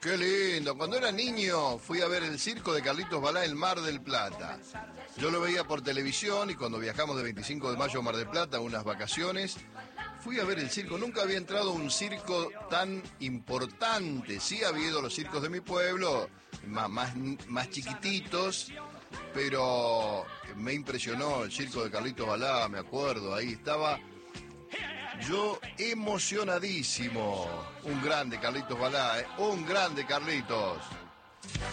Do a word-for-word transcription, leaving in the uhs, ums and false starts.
Qué lindo. Cuando era niño fui a ver el circo de Carlitos Balá en Mar del Plata. Yo lo veía por televisión y cuando viajamos de veinticinco de mayo a Mar del Plata, unas vacaciones, fui a ver el circo. Nunca había entrado a un circo tan importante. Sí había ido a los circos de mi pueblo, más, más, más chiquititos, pero me impresionó el circo de Carlitos Balá, me acuerdo. Ahí estaba yo emocionadísimo. Un grande Carlitos Balá, ¿eh? Un grande Carlitos.